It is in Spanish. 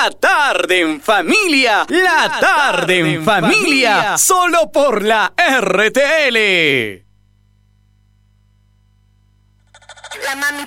La tarde en familia. La tarde en familia. Solo por la RTL. La mami